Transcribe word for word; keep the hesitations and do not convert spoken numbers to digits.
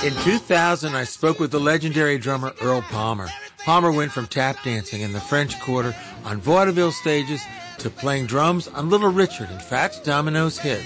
In two thousand, I spoke with the legendary drummer Earl Palmer. Palmer went from tap dancing in the French Quarter on vaudeville stages to playing drums on Little Richard and Fats Domino's hits.